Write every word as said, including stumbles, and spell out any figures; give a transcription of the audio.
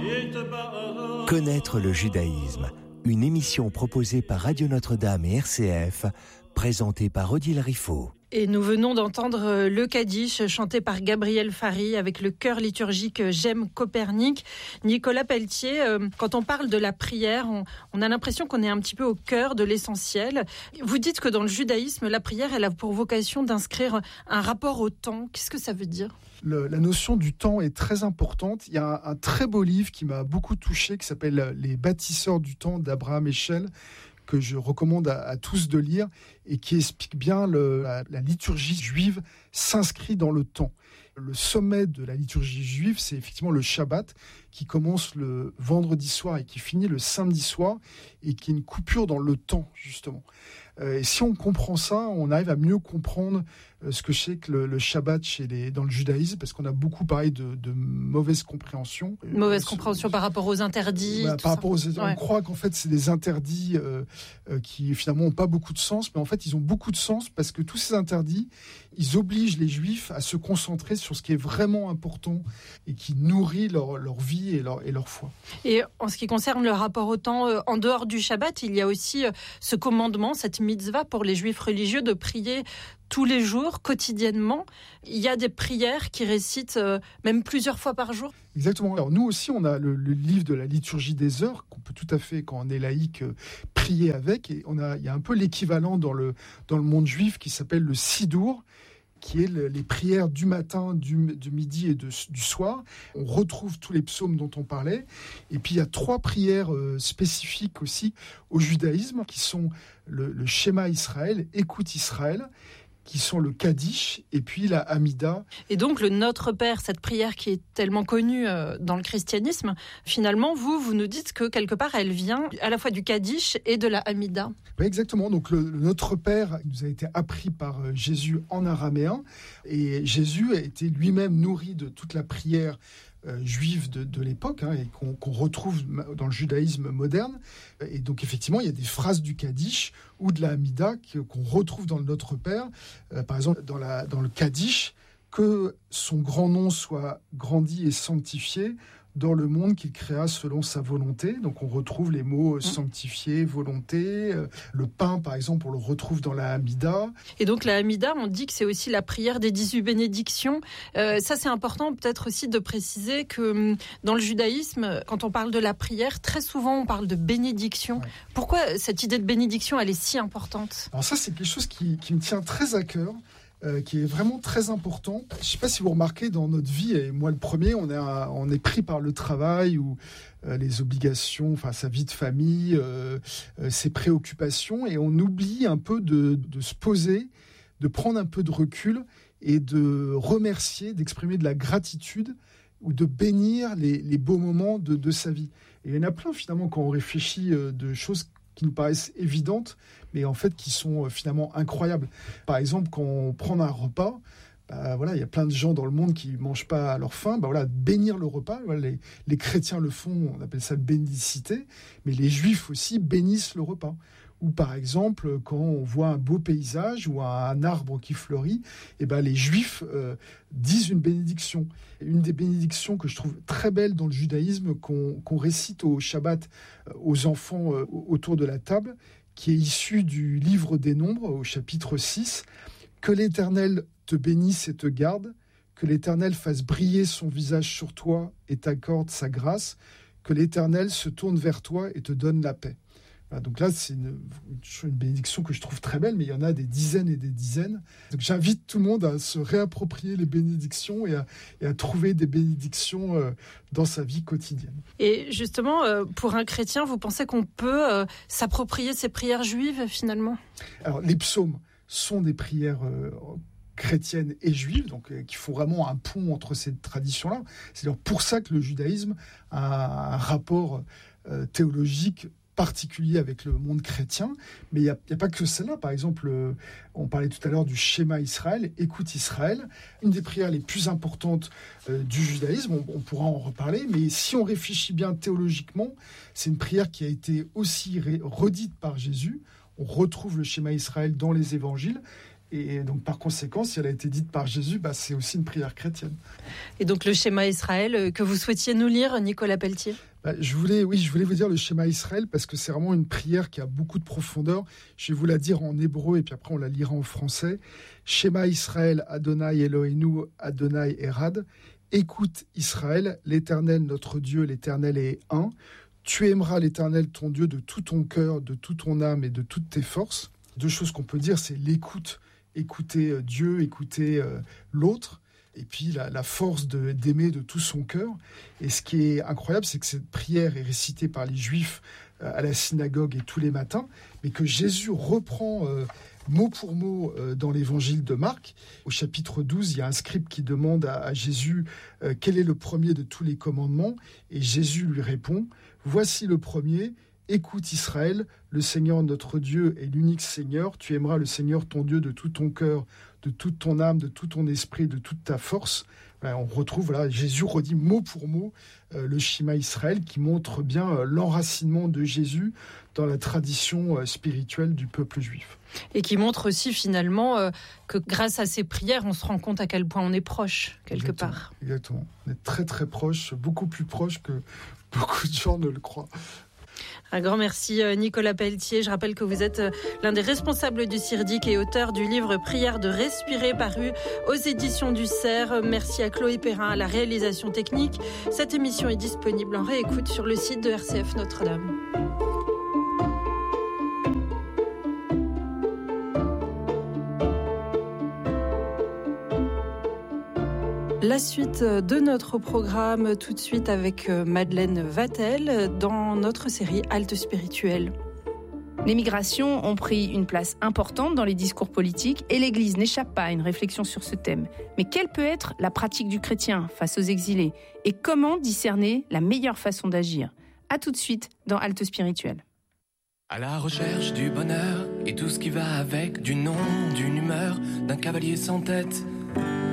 Connaître le judaïsme, une émission proposée par Radio Notre-Dame et R C F, présentée par Odile Riffaut. Et nous venons d'entendre le Kaddish chanté par Gabriel Fary avec le chœur liturgique J'aime Copernic. Nicolas Pelletier, quand on parle de la prière, on, on a l'impression qu'on est un petit peu au cœur de l'essentiel. Vous dites que dans le judaïsme, la prière, elle a pour vocation d'inscrire un rapport au temps. Qu'est-ce que ça veut dire ? Le, la notion du temps est très importante. Il y a un, un très beau livre qui m'a beaucoup touché, qui s'appelle « Les bâtisseurs du temps » d'Abraham Heschel, que je recommande à, à tous de lire et qui explique bien le, la, la liturgie juive s'inscrit dans le temps. Le sommet de la liturgie juive, c'est effectivement le Shabbat qui commence le vendredi soir et qui finit le samedi soir et qui est une coupure dans le temps, justement. Euh, et si on comprend ça, on arrive à mieux comprendre euh, ce que c'est que le, le Shabbat chez les, dans le judaïsme, parce qu'on a beaucoup parlé de, de mauvaise compréhension. Mauvaise euh, compréhension ce, par rapport aux interdits. Bah, par rapport aux, ouais. On croit qu'en fait, c'est des interdits euh, euh, qui finalement n'ont pas beaucoup de sens, mais en fait, ils ont beaucoup de sens parce que tous ces interdits, ils obligent les Juifs à se concentrer sur ce qui est vraiment important et qui nourrit leur, leur vie et leur, et leur foi. Et en ce qui concerne le rapport au temps, euh, en dehors du Shabbat, il y a aussi euh, ce commandement, cette mitzvah pour les Juifs religieux de prier tous les jours, quotidiennement. Il y a des prières qui récitent euh, même plusieurs fois par jour. Exactement. Alors nous aussi, on a le, le livre de la liturgie des heures qu'on peut tout à fait, quand on est laïque, euh, prier avec. Et on a, il y a un peu l'équivalent dans le, dans le monde juif qui s'appelle le Sidour, qui est le, les prières du matin, du, du midi et de, du soir. On retrouve tous les psaumes dont on parlait. Et puis il y a trois prières euh, spécifiques aussi au judaïsme, qui sont le, le Shema Israël, Écoute Israël, qui sont le Kaddish et puis la Hamida. Et donc le Notre Père, cette prière qui est tellement connue euh, dans le christianisme, finalement, vous, vous nous dites que quelque part, elle vient à la fois du Kaddish et de la Hamida. Oui, exactement. Donc le, le Notre Père nous a été appris par euh, Jésus en araméen et Jésus a été lui-même nourri de toute la prière Euh, juive de, de l'époque hein, et qu'on, qu'on retrouve dans le judaïsme moderne. Et donc effectivement, il y a des phrases du Kaddish ou de la Hamida qu'on retrouve dans le Notre Père. Euh, par exemple, dans, la, dans le Kaddish, que son grand nom soit grandi et sanctifié dans le monde qu'il créa selon sa volonté. Donc on retrouve les mots sanctifié, volonté. Le pain, par exemple, on le retrouve dans la Hamida. Et donc la Hamida, on dit que c'est aussi la prière des dix-huit bénédictions. Euh, ça, c'est important peut-être aussi de préciser que dans le judaïsme, quand on parle de la prière, très souvent on parle de bénédiction. Ouais. Pourquoi cette idée de bénédiction, elle est si importante ? Alors ça, c'est quelque chose qui, qui me tient très à cœur. Euh, qui est vraiment très important. Je ne sais pas si vous remarquez dans notre vie, et moi le premier, on est, un, on est pris par le travail ou euh, les obligations, enfin sa vie de famille, euh, euh, ses préoccupations, et on oublie un peu de, de se poser, de prendre un peu de recul et de remercier, d'exprimer de la gratitude ou de bénir les, les beaux moments de, de sa vie. Et il y en a plein finalement quand on réfléchit euh, de choses qui nous paraissent évidentes, mais en fait qui sont euh, finalement incroyables. Par exemple, quand on prend un repas, bah, voilà, il y a plein de gens dans le monde qui ne mangent pas à leur faim. Bah, voilà, bénir le repas, voilà, les, les chrétiens le font, on appelle ça bénédicité, mais les juifs aussi bénissent le repas. Ou par exemple, quand on voit un beau paysage ou un arbre qui fleurit, eh ben, les Juifs euh, disent une bénédiction. Et une des bénédictions que je trouve très belle dans le judaïsme, qu'on, qu'on récite au Shabbat euh, aux enfants euh, autour de la table, qui est issue du livre des Nombres, au chapitre six. « Que l'Éternel te bénisse et te garde, que l'Éternel fasse briller son visage sur toi et t'accorde sa grâce, que l'Éternel se tourne vers toi et te donne la paix. » Voilà, donc là, c'est une, une bénédiction que je trouve très belle, mais il y en a des dizaines et des dizaines. Donc j'invite tout le monde à se réapproprier les bénédictions et à, et à trouver des bénédictions euh, dans sa vie quotidienne. Et justement, euh, pour un chrétien, vous pensez qu'on peut euh, s'approprier ces prières juives, finalement ? Alors, les psaumes sont des prières euh, chrétiennes et juives, donc euh, qui font vraiment un pont entre ces traditions-là. C'est d'ailleurs pour ça que le judaïsme a un rapport euh, théologique particulier avec le monde chrétien, mais il n'y a, a pas que celle-là. Par exemple, euh, on parlait tout à l'heure du Shema Israël, Écoute Israël, une des prières les plus importantes euh, du judaïsme, on, on pourra en reparler, mais si on réfléchit bien théologiquement, c'est une prière qui a été aussi ré- redite par Jésus. On retrouve le Shema Israël dans les évangiles, Et donc, par conséquent, si elle a été dite par Jésus, bah, c'est aussi une prière chrétienne. Et donc, le schéma Israël que vous souhaitiez nous lire, Nicolas Pelletier ? bah, je voulais, Oui, je voulais vous dire le schéma Israël parce que c'est vraiment une prière qui a beaucoup de profondeur. Je vais vous la dire en hébreu et puis après, on la lira en français. Schéma Israël, Adonai Eloheinu, Adonai Erad. Écoute Israël, l'Éternel, notre Dieu, l'Éternel est un. Tu aimeras l'Éternel, ton Dieu, de tout ton cœur, de toute ton âme et de toutes tes forces. Deux choses qu'on peut dire, c'est l'écoute. Écouter Dieu, écouter euh, l'autre, et puis la, la force de, d'aimer de tout son cœur. Et ce qui est incroyable, c'est que cette prière est récitée par les Juifs euh, à la synagogue et tous les matins, mais que Jésus reprend euh, mot pour mot euh, dans l'évangile de Marc. Au chapitre douze, il y a un scribe qui demande à, à Jésus euh, quel est le premier de tous les commandements, et Jésus lui répond « Voici le premier ». Écoute Israël, le Seigneur notre Dieu est l'unique Seigneur. Tu aimeras le Seigneur ton Dieu de tout ton cœur, de toute ton âme, de tout ton esprit, de toute ta force. On retrouve, voilà, Jésus redit mot pour mot euh, le schéma Israël qui montre bien euh, l'enracinement de Jésus dans la tradition euh, spirituelle du peuple juif. Et qui montre aussi finalement euh, que grâce à ces prières, on se rend compte à quel point on est proche, quelque Exactement, part. Exactement. On est très très proche, beaucoup plus proche que beaucoup de gens ne le croient. Un grand merci Nicolas Pelletier. Je rappelle que vous êtes l'un des responsables du CIRDIC et auteur du livre Prière de respirer paru aux éditions du Cerf. Merci à Chloé Perrin à la réalisation technique. Cette émission est disponible en réécoute sur le site de R C F Notre-Dame. La suite de notre programme, tout de suite avec Madeleine Vatel dans notre série Halte spirituelle. Les migrations ont pris une place importante dans les discours politiques et l'Église n'échappe pas à une réflexion sur ce thème. Mais quelle peut être la pratique du chrétien face aux exilés et comment discerner la meilleure façon d'agir ? À tout de suite dans Halte spirituelle. À la recherche du bonheur et tout ce qui va avec, du nom, d'une humeur, d'un cavalier sans tête.